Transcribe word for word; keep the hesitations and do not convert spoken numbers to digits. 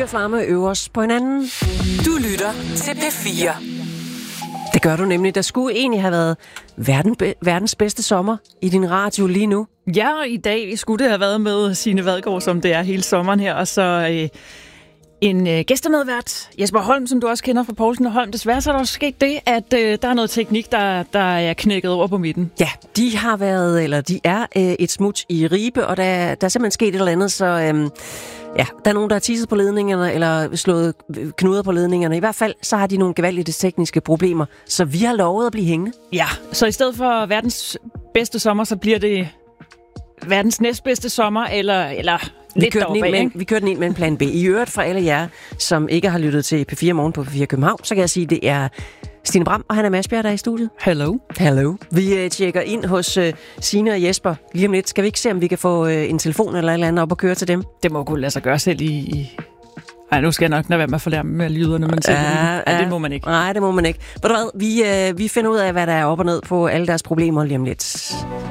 Fyr flamme øverst på hinanden. Du lytter til P fire. Det gør du nemlig. Der skulle egentlig have været verden, verdens bedste sommer i din radio lige nu. Ja, og i dag skulle det have været med Signe Vadgaard, som det er hele sommeren her, og så øh, en øh, gæstemedvært, Jesper Holm, som du også kender fra Poulsen og Holm. Desværre så er der også sket det, at øh, der er noget teknik, der, der er knækket over på midten. Ja, de har været, eller de er øh, et smut i Ribe, og der, der er simpelthen sket et eller andet, så øh, ja, der er nogen, der har tisset på ledningerne, eller slået knuder på ledningerne. I hvert fald, så har de nogle gevaldige tekniske problemer, så vi har lovet at blive hængende. Ja, så i stedet for verdens bedste sommer, så bliver det verdens næstbedste sommer, eller, eller vi lidt kørte, deroppe, med, ikke? vi kørte den ind med en plan B. I øvrigt fra alle jer, som ikke har lyttet til P fire Morgen på P fire København, så kan jeg sige, at det er Stine Bram og Hanna Masbjerg, der er i studiet. Hello. Hello. Vi uh, tjekker ind hos uh, Signe og Jesper lige om lidt. Skal vi ikke se, om vi kan få uh, en telefon eller et eller andet op og køre til dem? Det må kunne lade sig gøre selv i... i... Ej, nu skal jeg nok lade være med at forlære med lyderne, man selv. Ja, ja, det må man ikke. Nej, det må man ikke. Ved du hvad, vi, uh, vi finder ud af, hvad der er op og ned på alle deres problemer lige om lidt.